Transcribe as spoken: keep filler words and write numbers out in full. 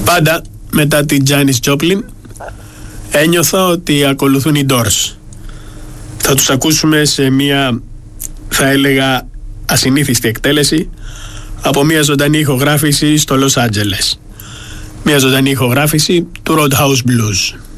Πάντα μετά τη Janis Joplin ένιωθα ότι ακολουθούν οι Doors. Θα τους ακούσουμε σε μια, θα έλεγα, ασυνήθιστη εκτέλεση από μια ζωντανή ηχογράφηση στο Λος Άντζελες. Μια ζωντανή ηχογράφηση του Roadhouse Blues.